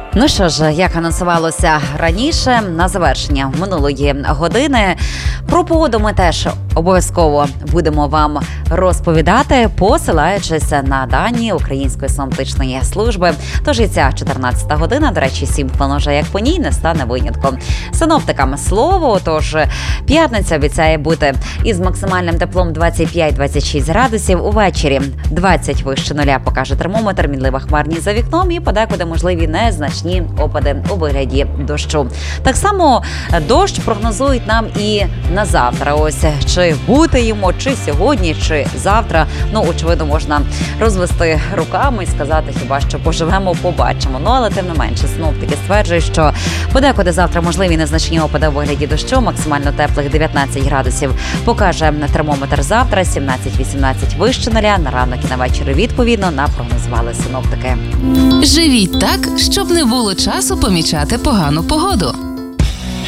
Ну що ж, як анонсувалося раніше, на завершення минулої години про погоду ми теж обов'язково будемо вам розповідати, посилаючись на дані Української синоптичної служби. Тож і ця 14-та година, до речі, 7 планожа як по ній, не стане винятком. Синоптикам слово, тож п'ятниця обіцяє бути із максимальним теплом 25-26 градусів. Увечері 20 вище нуля покаже термометр, мінлива хмарність за вікном і подекуди можливі незначні опади у вигляді дощу. Так само дощ прогнозують нам і на завтра. Ось чи бути йому, чи сьогодні, чи завтра. Ну, очевидно, можна розвести руками і сказати, хіба що поживемо, побачимо. Ну, але тим не менше, синоптики стверджують, що подекуди завтра можливі незначні опади у вигляді дощу, максимально теплих 19 градусів покаже термометр завтра, 17-18 вище нуля, на ранок і на вечір відповідно напрогнозували синоптики. Живіть так, щоб не було часу помічати погану погоду.